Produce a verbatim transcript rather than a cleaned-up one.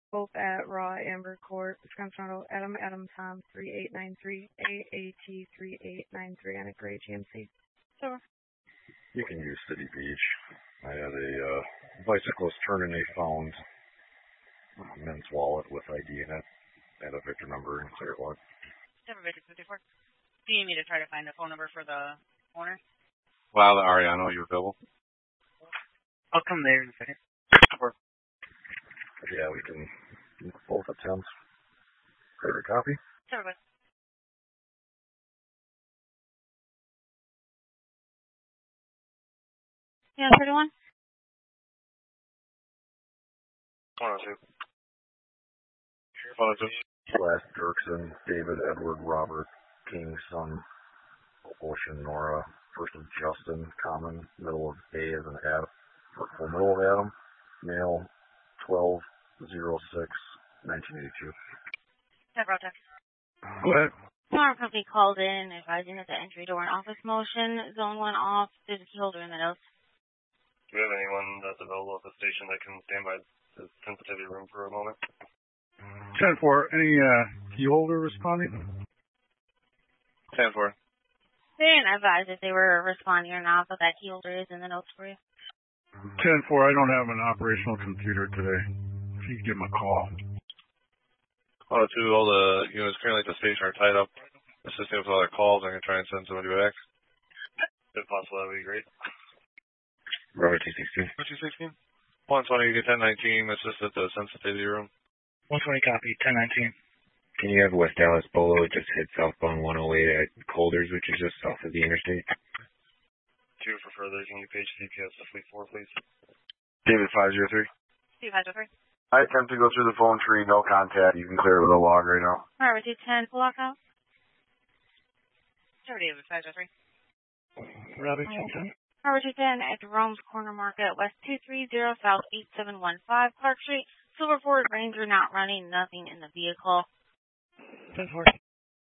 Hope at Raw Amber Court, Wisconsin Auto, Adam Adam Tom three eight nine three, A A T three eight nine three on a gray G M C. So you can use City Beach. I had a uh, bicyclist turn in a found men's wallet with I D in it and a Victor number and clear what. Seven Victor fifty-four. Do you need me to try to find a phone number for the owner? Wow, the Ariano, you available? I'll come there in a second. Yeah, we can both attempt. Favorite copy? Sure, but yeah, thirty-one. one oh two. one oh two. Slash Dirksen, David, Edward, Robert, King, Son, Ocean, Nora, first of Justin, Common, middle of A as an Adam, full middle of Adam, male, twelve oh six nineteen eighty-two. Several text. Go ahead. Alarm company called in advising that the entry door and office motion zone went off. There's a key holder in the notes. Do we have anyone that's available at the station that can stand by the sensitivity room for a moment? ten four, any uh, key holder responding? ten four. They didn't advise if they were responding or not, but that key holder is in the notes for you. ten four, I don't have an operational computer today. If you could give them a call. one oh two, all the units currently at the station are tied up, assisting with all their calls. I'm going to try and send somebody back. If possible, that would be great. Robert two sixteen. Robert two sixteen. one twenty, get ten nineteen, assist at the sensitivity room. one twenty copy, ten nineteen. Can you have West Dallas Bolo just hit southbound one oh eight at Colders, which is just south of the interstate? Two for further, can you page C P S to Fleet four, please? David five oh three. Two five oh three. I attempt to go through the phone tree, no contact. You can clear it with a log right now. Alright, two ten, pull out out. Sure, David five oh three. Robbie two ten. Harbor two ten at Jerome's Corner Market, West two three zero South eight seven one five, Clark Street. Silver Ford Ranger not running, nothing in the vehicle. ten four.